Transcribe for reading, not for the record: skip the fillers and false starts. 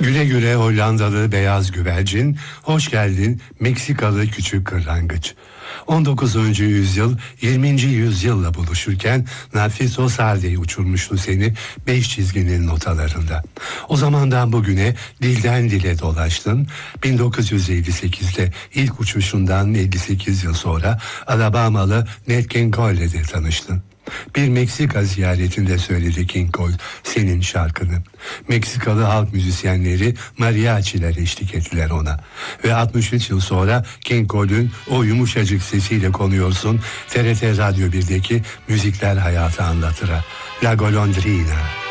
Güle güle Hollandalı beyaz güvercin, hoş geldin Meksikalı küçük kırlangıç. 19. yüzyıl 20. yüzyılla buluşurken Narciso Sardi uçurmuştu seni 5 çizginin notalarında. O zamandan bugüne dilden dile dolaştın. 1958'de ilk uçuşundan 58 yıl sonra Alabamalı Nat King Cole'le tanıştın. Bir Meksika ziyaretinde söyledi King Cole senin şarkını. Meksikalı halk müzisyenleri mariachiler eşlik ettiler ona. Ve 63 yıl sonra King Cole'ün o yumuşacık sesiyle konuyorsun TRT Radyo 1'deki Müzikler Hayatı Anlatır'a. La Golondrina.